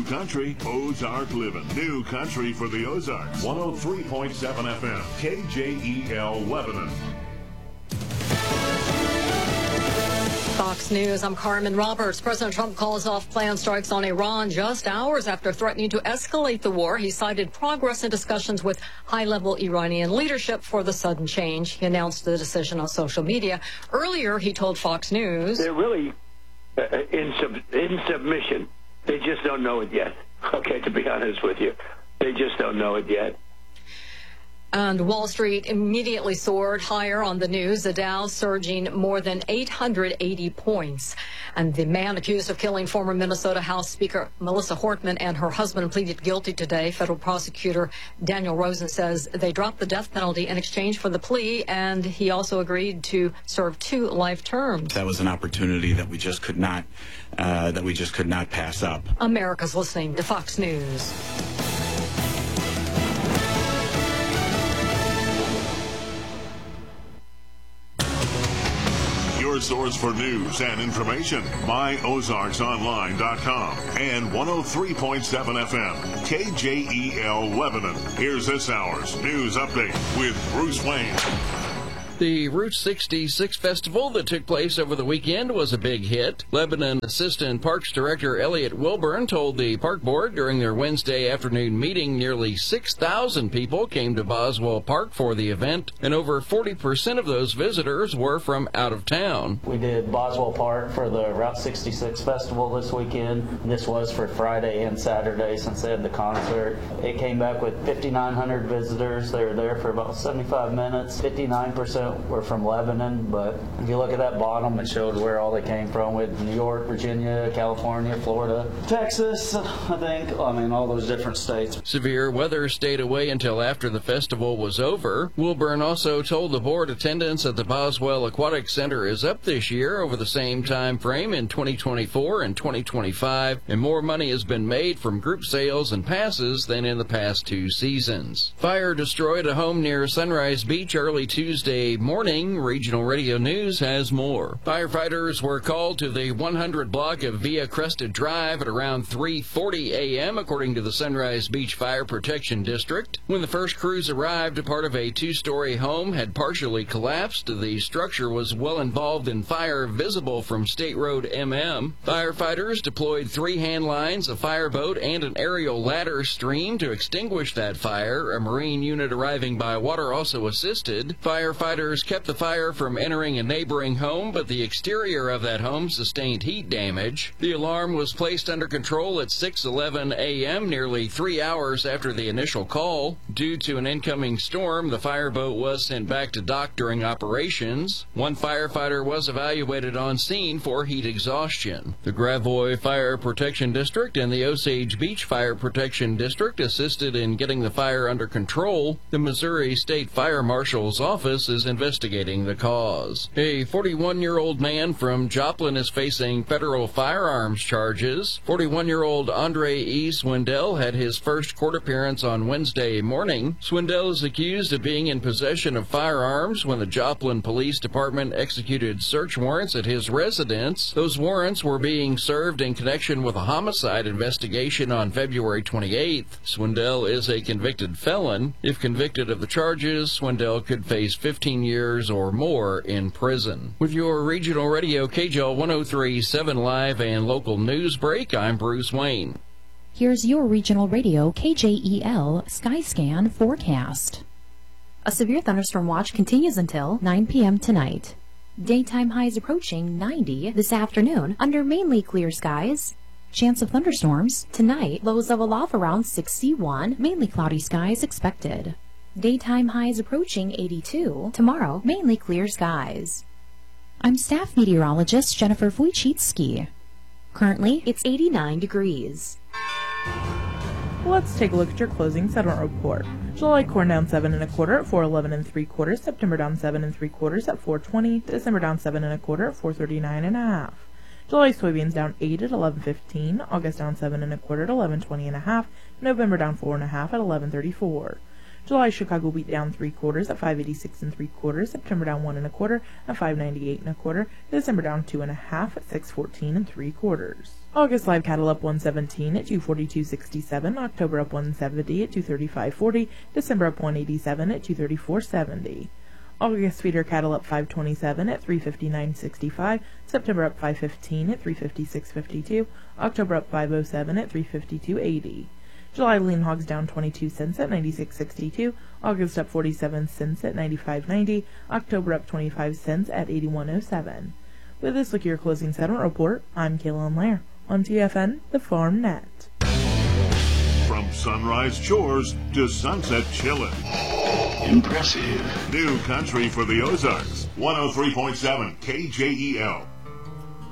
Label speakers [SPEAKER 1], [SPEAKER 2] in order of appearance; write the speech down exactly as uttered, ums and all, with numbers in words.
[SPEAKER 1] New Country, Ozark Living. New Country for the Ozarks. one oh three point seven F M, K J E L Lebanon.
[SPEAKER 2] Fox News, I'm Carmen Roberts. President Trump calls off planned strikes on Iran just hours after threatening to escalate the war. He cited progress in discussions with high-level Iranian leadership for the sudden change. He announced the decision on social media. Earlier, he told Fox News,
[SPEAKER 3] they're really uh, in, sub in submission. They just don't know it yet. Okay, to be honest with you. They just don't know it yet.
[SPEAKER 2] And Wall Street immediately soared higher on the news, the Dow surging more than eight hundred eighty points. And the man accused of killing former Minnesota House Speaker Melissa Hortman and her husband pleaded guilty today. Federal prosecutor Daniel Rosen says they dropped the death penalty in exchange for the plea, and he also agreed to serve two life terms.
[SPEAKER 4] That was an opportunity that we just could not, uh, that we just could not pass up.
[SPEAKER 2] America's listening to Fox News.
[SPEAKER 1] Your source for news and information, my ozarks online dot com and one oh three point seven F M, K J E L Lebanon. Here's this hour's news update with Bruce Wayne.
[SPEAKER 5] The Route sixty-six Festival that took place over the weekend was a big hit. Lebanon Assistant Parks Director Elliot Wilburn told the Park Board during their Wednesday afternoon meeting nearly six thousand people came to Boswell Park for the event, and over forty percent of those visitors were from out of town.
[SPEAKER 6] We did Boswell Park for the Route sixty-six Festival this weekend. This was for Friday and Saturday since they had the concert. It came back with fifty-nine hundred visitors. They were there for about seventy-five minutes. fifty-nine percent were from Lebanon, but if you look at that bottom, it showed where all they came from, with New York, Virginia, California, Florida, Texas, I think. I mean, all those different states.
[SPEAKER 5] Severe weather stayed away until after the festival was over. Wilburn also told the board attendance at the Boswell Aquatic Center is up this year over the same time frame in twenty twenty-four and twenty twenty-five, and more money has been made from group sales and passes than in the past two seasons. Fire destroyed a home near Sunrise Beach early Tuesday morning. Regional Radio News has more. Firefighters were called to the one hundred block of Via Crested Drive at around three forty a m according to the Sunrise Beach Fire Protection District. When the first crews arrived, a part of a two-story home had partially collapsed. The structure was well involved in fire visible from State Road M M. Firefighters deployed three hand lines, a fireboat, and an aerial ladder stream to extinguish that fire. A Marine unit arriving by water also assisted. Firefighters kept the fire from entering a neighboring home, but the exterior of that home sustained heat damage. The alarm was placed under control at six eleven a m, nearly three hours after the initial call. Due to an incoming storm, the fireboat was sent back to dock during operations. One firefighter was evaluated on scene for heat exhaustion. The Gravois Fire Protection District and the Osage Beach Fire Protection District assisted in getting the fire under control. The Missouri State Fire Marshal's office is investigating the cause. A forty-one-year-old man from Joplin is facing federal firearms charges. forty-one-year-old Andre E. Swindell had his first court appearance on Wednesday morning. Swindell is accused of being in possession of firearms when the Joplin Police Department executed search warrants at his residence. Those warrants were being served in connection with a homicide investigation on February twenty-eighth. Swindell is a convicted felon. If convicted of the charges, Swindell could face fifteen years or more in prison. With your regional radio K J L one oh three point seven live and local news break, I'm Bruce Wayne.
[SPEAKER 7] Here's your regional radio K J E L Skyscan forecast. A severe thunderstorm watch continues until nine p m tonight. Daytime highs approaching ninety this afternoon under mainly clear skies. Chance of thunderstorms tonight, lows level off around sixty-one, mainly cloudy skies expected. Daytime highs approaching eighty-two. Tomorrow, mainly clear skies. I'm staff meteorologist Jennifer Wojcicki. Currently, it's eighty-nine degrees.
[SPEAKER 8] Let's take a look at your closing settlement report. July corn down seven and a quarter at four eleven and three quarters. September down seven and three quarters at four twenty. December down seven and a quarter at four thirty-nine and a half. July soybeans down eight at eleven fifteen. August down seven and a quarter at eleven twenty and a half. November down four and a half at eleven thirty-four. July Chicago wheat down three quarters at five eighty-six and three quarters. September down one and a quarter at five ninety-eight and a quarter. December down two and a half at six fourteen and three quarters. August live cattle up one seventeen at two forty-two sixty-seven. October up one seventy at two thirty-five forty. December up one eighty-seven at two thirty-four seventy. August feeder cattle up five twenty-seven at three fifty-nine sixty-five. September up five fifteen at three fifty-six fifty-two. October up five oh seven at three fifty-two eighty. July lean hogs down twenty-two cents at ninety-six sixty-two. August up forty-seven cents at ninety-five ninety. October up twenty-five cents at eighty-one oh seven. With this, look at your closing settlement report. I'm Kaylin Lair on T F N, the Farm Net.
[SPEAKER 1] From sunrise chores to sunset chillin'.
[SPEAKER 9] Impressive.
[SPEAKER 1] New country for the Ozarks. one oh three point seven K J E L.